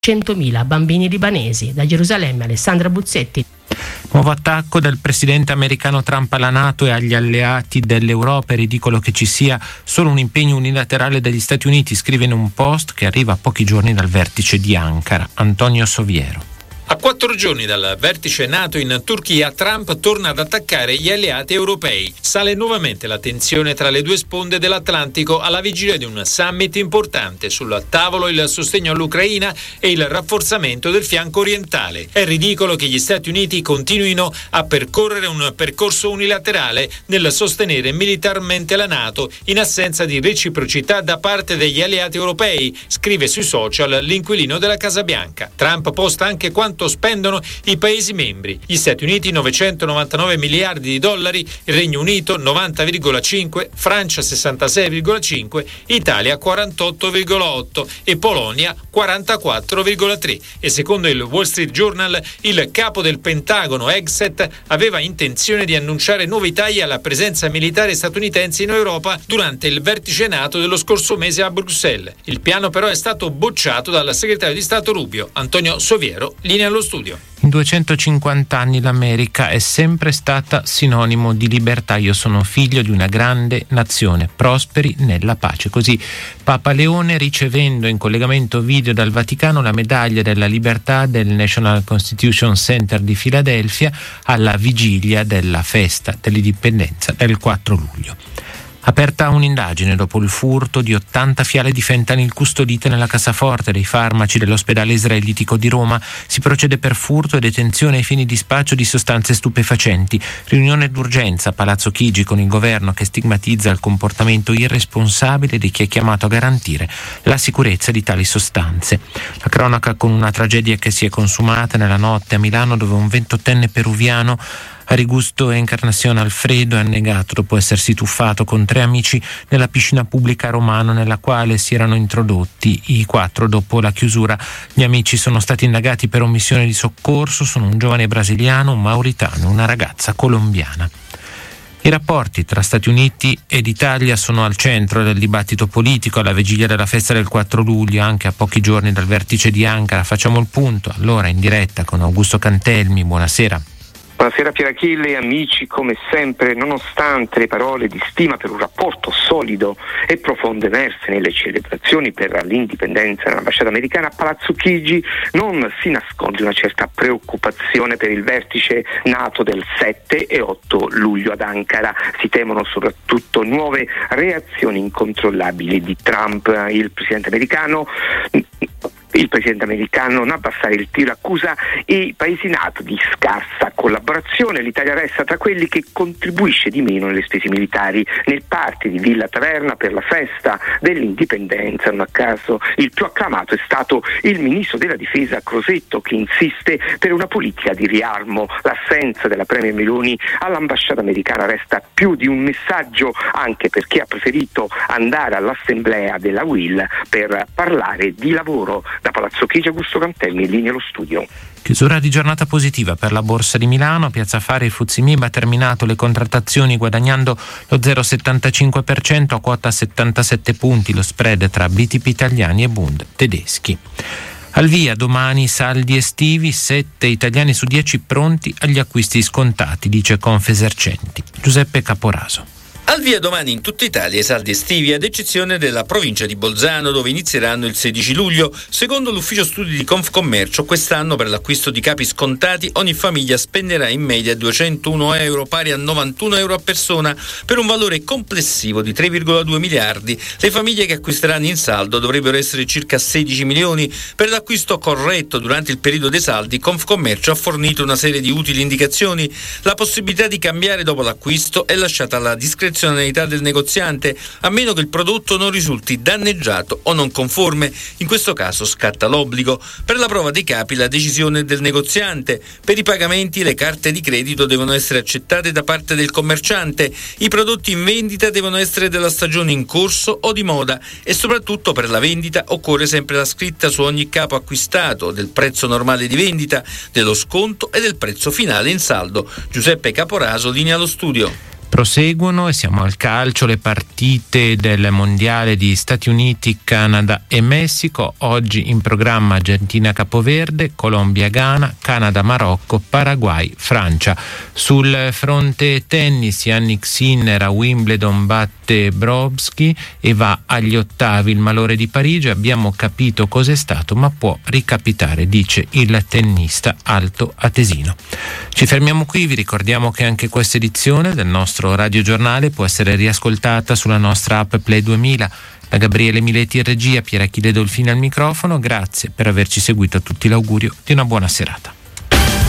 100.000 bambini libanesi. Da Gerusalemme, Alessandra Buzzetti. Nuovo attacco del presidente americano Trump alla NATO e agli alleati dell'Europa. È ridicolo che ci sia solo un impegno unilaterale degli Stati Uniti, scrive in un post che arriva a pochi giorni dal vertice di Ankara. Antonio Soviero. A 4 giorni dal vertice NATO in Turchia, Trump torna ad attaccare gli alleati europei. Sale nuovamente la tensione tra le due sponde dell'Atlantico alla vigilia di un summit importante. Sul tavolo il sostegno all'Ucraina e il rafforzamento del fianco orientale. È ridicolo che gli Stati Uniti continuino a percorrere un percorso unilaterale nel sostenere militarmente la NATO in assenza di reciprocità da parte degli alleati europei, scrive sui social l'inquilino della Casa Bianca. Trump posta anche quanto spendono i Paesi membri. Gli Stati Uniti 999 miliardi di dollari, il Regno Unito 90,5, Francia 66,5, Italia 48,8 e Polonia 44,3. E secondo il Wall Street Journal, il capo del Pentagono Hegseth aveva intenzione di annunciare nuovi tagli alla presenza militare statunitense in Europa durante il vertice NATO dello scorso mese a Bruxelles. Il piano però è stato bocciato dal segretario di Stato Rubio. Antonio Soviero, linea allo studio. In 250 anni l'America è sempre stata sinonimo di libertà. Io sono figlio di una grande nazione, prosperi nella pace. Così Papa Leone, ricevendo in collegamento video dal Vaticano la medaglia della libertà del National Constitution Center di Filadelfia alla vigilia della festa dell'indipendenza del 4 luglio. Aperta un'indagine dopo il furto di 80 fiale di fentanyl custodite nella cassaforte dei farmaci dell'ospedale israelitico di Roma. Si procede per furto e detenzione ai fini di spaccio di sostanze stupefacenti. Riunione d'urgenza a Palazzo Chigi con il governo che stigmatizza il comportamento irresponsabile di chi è chiamato a garantire la sicurezza di tali sostanze. La cronaca con una tragedia che si è consumata nella notte a Milano, dove un 28enne peruviano, Arigusto Encarnación Alfredo, è annegato dopo essersi tuffato con 3 amici nella piscina pubblica a Romano, nella quale si erano introdotti i 4 dopo la chiusura. Gli amici sono stati indagati per omissione di soccorso. Sono un giovane brasiliano, un mauritano e una ragazza colombiana. I rapporti tra Stati Uniti ed Italia sono al centro del dibattito politico alla vigilia della festa del 4 luglio, anche a pochi giorni dal vertice di Ankara. Facciamo il punto allora in diretta con Augusto Cantelmi. Buonasera. Buonasera Pierachille e amici, come sempre, nonostante le parole di stima per un rapporto solido e profondo emerse nelle celebrazioni per l'indipendenza dell'ambasciata americana, a Palazzo Chigi non si nasconde una certa preoccupazione per il vertice NATO del 7 e 8 luglio ad Ankara. Si temono soprattutto nuove reazioni incontrollabili di Trump. Il presidente americano non abbassare il tiro accusa i paesi NATO di scarsa collaborazione. L'Italia resta tra quelli che contribuisce di meno nelle spese militari. Nel party di Villa Taverna per la festa dell'indipendenza, non a caso il più acclamato è stato il ministro della difesa Crosetto, che insiste per una politica di riarmo. L'assenza della premier Meloni all'ambasciata americana resta più di un messaggio anche per chi ha preferito andare all'assemblea della UIL per parlare di lavoro. Da Palazzo Chigi, Augusto Cantelmi, in linea allo studio. Chiusura di giornata positiva per la Borsa di Milano. Piazza Affari FTSE MIB ha terminato le contrattazioni guadagnando lo 0,75% a quota 77 punti, lo spread tra BTP italiani e Bund tedeschi. Al via domani saldi estivi, 7 italiani su 10 pronti agli acquisti scontati, dice Confesercenti. Giuseppe Caporaso. Al via domani in tutta Italia i saldi estivi, ad eccezione della provincia di Bolzano, dove inizieranno il 16 luglio. Secondo l'ufficio studi di Confcommercio, quest'anno per l'acquisto di capi scontati ogni famiglia spenderà in media 201 euro, pari a 91 euro a persona, per un valore complessivo di 3,2 miliardi. Le famiglie che acquisteranno in saldo dovrebbero essere circa 16 milioni. Per l'acquisto corretto durante il periodo dei saldi, Confcommercio ha fornito una serie di utili indicazioni. La possibilità di cambiare dopo l'acquisto è lasciata alla discrezionalità del negoziante, a meno che il prodotto non risulti danneggiato o non conforme. In questo caso scatta l'obbligo. Per la prova dei capi la decisione del negoziante. Per i pagamenti le carte di credito devono essere accettate da parte del commerciante. I prodotti in vendita devono essere della stagione in corso o di moda, e soprattutto per la vendita occorre sempre la scritta su ogni capo acquistato del prezzo normale di vendita, dello sconto e del prezzo finale in saldo. Giuseppe Caporaso, linea allo studio. proseguono e siamo al calcio, le partite del mondiale di Stati Uniti, Canada e Messico. Oggi in programma Argentina Capoverde, Colombia Ghana, Canada Marocco, Paraguay Francia. Sul fronte tennis Jannik Sinner a Wimbledon batte Brodski e va agli ottavi. Il malore di Parigi, abbiamo capito cos'è stato ma può ricapitare, dice il tennista altoatesino. Ci fermiamo qui, vi ricordiamo che anche questa edizione del nostro radiogiornale può essere riascoltata sulla nostra app Play 2000. Da Gabriele Mileti in regia, Pier Achille Dolfini al microfono, grazie per averci seguito, a tutti l'augurio di una buona serata.